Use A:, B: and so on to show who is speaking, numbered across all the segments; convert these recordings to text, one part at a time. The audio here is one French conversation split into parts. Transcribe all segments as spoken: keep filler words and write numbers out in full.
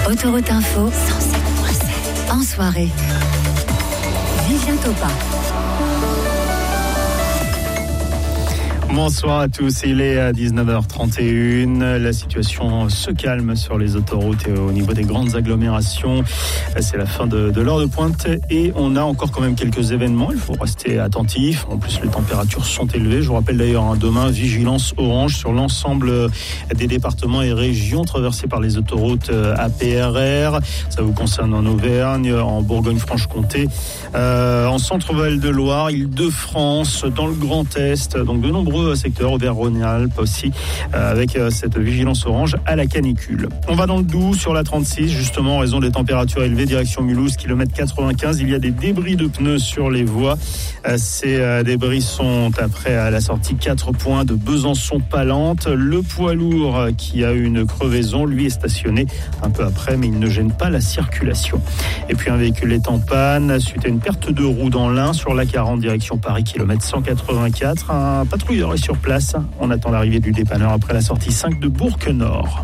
A: Autoroute Info, cent sept virgule sept. En soirée. Vivien Topin.
B: Bonsoir à tous, il est à dix-neuf heures trente et une. La situation se calme sur les autoroutes et au niveau des grandes agglomérations. C'est la fin de, de l'heure de pointe et on a encore quand même quelques événements. Il faut rester attentif. En plus, les températures sont élevées. Je vous rappelle d'ailleurs, hein, demain, vigilance orange sur l'ensemble des départements et régions traversés par les autoroutes A P R R. Ça vous concerne en Auvergne, en Bourgogne-Franche-Comté, euh, en Centre-Val de Loire, Île-de-France, dans le Grand Est. Donc de nombreux secteur Auvergne-Rhône-Alpes aussi, euh, avec euh, cette vigilance orange à la canicule. On va dans le Doubs sur la trente-six, justement en raison des températures élevées, direction Mulhouse, kilomètre quatre-vingt-quinze. Il y a des débris de pneus sur les voies. Euh, ces euh, débris sont après à la sortie quatre points de Besançon-Palante. Le poids lourd euh, qui a eu une crevaison, lui est stationné un peu après, mais il ne gêne pas la circulation. Et puis un véhicule est en panne suite à une perte de roue dans l'Ain sur l'A quarante, direction Paris, kilomètre cent quatre-vingt-quatre. Un patrouilleur est sur place. On attend l'arrivée du dépanneur après la sortie cinq de Bourg-Nord.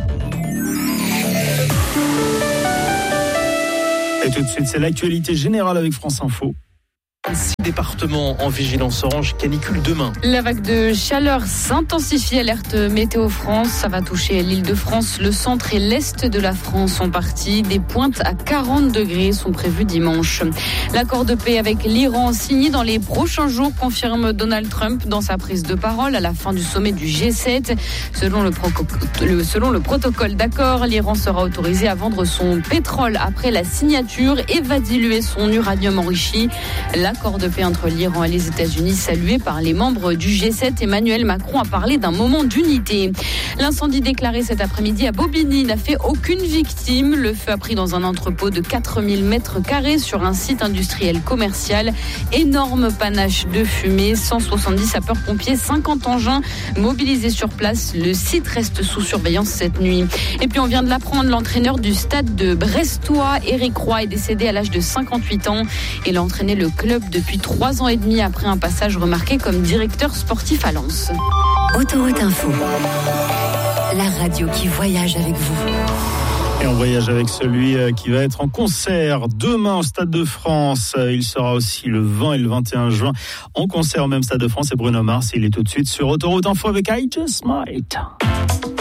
B: Et tout de suite, c'est l'actualité générale avec France Info. Six départements en vigilance orange canicule demain.
C: La vague de chaleur s'intensifie, alerte Météo France. Ça va toucher l'Île-de-France, le centre et l'est de la France en partie. Des pointes à quarante degrés sont prévues dimanche. L'accord de paix avec l'Iran signé dans les prochains jours, confirme Donald Trump dans sa prise de parole à la fin du sommet du G sept. Selon le, pro- le, selon le protocole d'accord, l'Iran sera autorisé à vendre son pétrole après la signature et va diluer son uranium enrichi. L'accord de paix entre l'Iran et les États-Unis salué par les membres du G sept. Emmanuel Macron a parlé d'un moment d'unité. L'incendie déclaré cet après-midi à Bobigny n'a fait aucune victime. Le feu a pris dans un entrepôt de quatre mille mètres carrés sur un site industriel commercial. Énorme panache de fumée, cent soixante-dix sapeurs-pompiers, cinquante engins mobilisés sur place. Le site reste sous surveillance cette nuit. Et puis on vient de l'apprendre, l'entraîneur du stade de Brestois, Éric Roy, est décédé à l'âge de cinquante-huit ans. Il a entraîné le club depuis trois ans et demi après un passage remarqué comme directeur sportif à Lens.
A: Autoroute Info, la radio qui voyage avec vous.
B: Et on voyage avec celui qui va être en concert demain au Stade de France. Il sera aussi le vingt et le vingt et un juin en concert au même Stade de France. C'est Bruno Mars. Il est tout de suite sur Autoroute Info avec I Just Might.